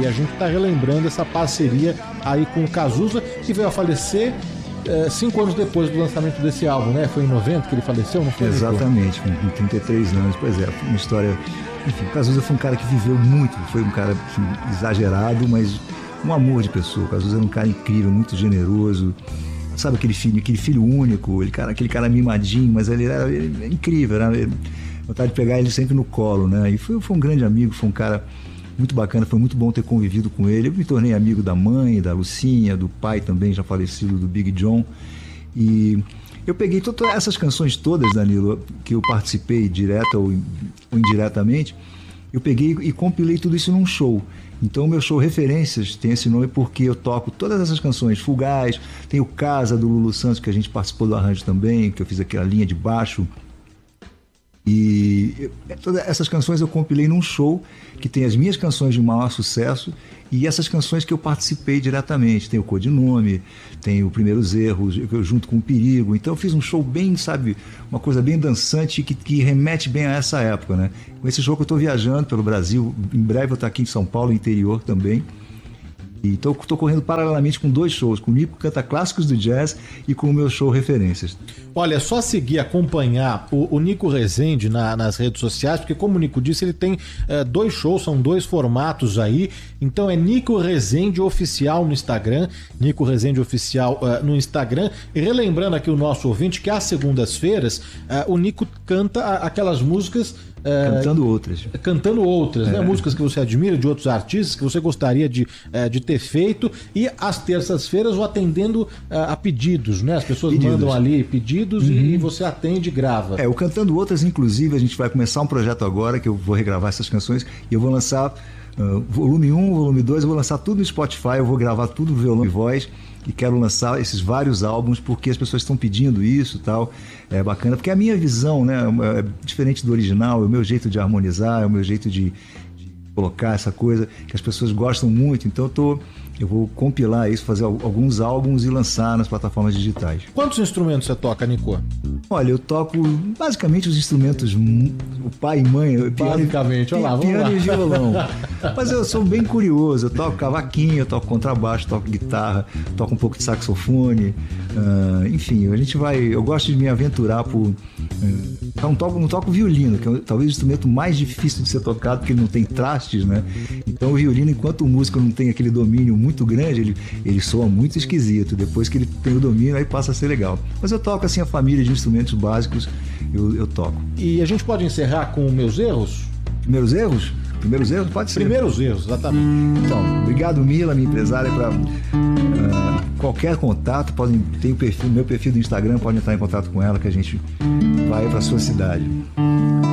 a gente está relembrando essa parceria aí com o Cazuza, que veio a falecer 5 anos depois do lançamento desse álbum, né? Foi em 90 que ele faleceu, não foi? Exatamente, com 33 anos. Pois é, uma história... Enfim, o Cazuza foi um cara que viveu muito, foi um cara exagerado, mas um amor de pessoa. O Cazuza era um cara incrível, muito generoso. Sabe aquele filho único, aquele cara mimadinho, mas ele era incrível, né? Vontade de pegar ele sempre no colo, né? E foi um grande amigo, foi um cara muito bacana, foi muito bom ter convivido com ele. Eu me tornei amigo da mãe, da Lucinha, do pai também, já falecido, do Big John. E eu peguei todas essas canções todas, Danilo, que eu participei, direta ou indiretamente, eu peguei e compilei tudo isso num show. Então o meu show Referências tem esse nome porque eu toco todas essas canções, Fugaz, tem o Casa, do Lulu Santos, que a gente participou do arranjo também, que eu fiz aquela linha de baixo. E todas essas canções eu compilei num show que tem as minhas canções de maior sucesso e essas canções que eu participei diretamente. Tem o Codinome, tem o Primeiros Erros, junto com o Perigo. Então eu fiz um show bem, sabe, uma coisa bem dançante que remete bem a essa época, né? Com esse show que eu estou viajando pelo Brasil, em breve eu vou estar aqui em São Paulo, interior também. Então estou correndo paralelamente com 2 shows, com o Nico Canta Clássicos do Jazz e com o meu show Referências. Olha, é só seguir, acompanhar o Nico Rezende nas redes sociais, porque como o Nico disse, ele tem 2 shows, são 2 formatos aí. Então é Nico Rezende Oficial no Instagram, Nico Rezende Oficial no Instagram. E relembrando aqui o nosso ouvinte que às segundas-feiras o Nico canta aquelas músicas... Cantando outras, né? Músicas que você admira de outros artistas, que você gostaria de ter feito. E às terças-feiras o atendendo a pedidos, né? As pessoas mandam ali pedidos e você atende e grava. O Cantando Outras, inclusive, a gente vai começar um projeto agora que eu vou regravar essas canções e eu vou lançar volume 1, volume 2, eu vou lançar tudo no Spotify, eu vou gravar tudo violão e voz. E quero lançar esses vários álbuns porque as pessoas estão pedindo isso e tal. É bacana, porque a minha visão, né, é diferente do original, é o meu jeito de harmonizar, é o meu jeito de colocar essa coisa que as pessoas gostam muito. Então eu vou compilar isso, fazer alguns álbuns e lançar nas plataformas digitais. Quantos instrumentos você toca, Nico? Olha, eu toco basicamente os instrumentos, o pai e mãe. Basicamente, olha lá, vamos lá. Piano e violão. Mas eu sou bem curioso, eu toco cavaquinho, eu toco contrabaixo, toco guitarra, toco um pouco de saxofone. Enfim, eu gosto de me aventurar por... não toco violino, que é talvez o instrumento mais difícil de ser tocado, porque ele não tem trastes, né? Então o violino, enquanto o músico não tem aquele domínio muito grande, ele soa muito esquisito. Depois que ele tem o domínio, aí passa a ser legal. Mas eu toco assim a família de instrumentos básicos, eu toco. E a gente pode encerrar com Meus Erros? Primeiros Erros? Primeiros Erros? Pode ser. Primeiros Erros, exatamente. Então, obrigado, Mila, minha empresária, para qualquer contato, tem meu perfil do Instagram, pode entrar em contato com ela que a gente vai para sua cidade.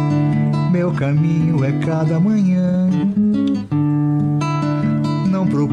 Meu caminho é cada manhã, não procuro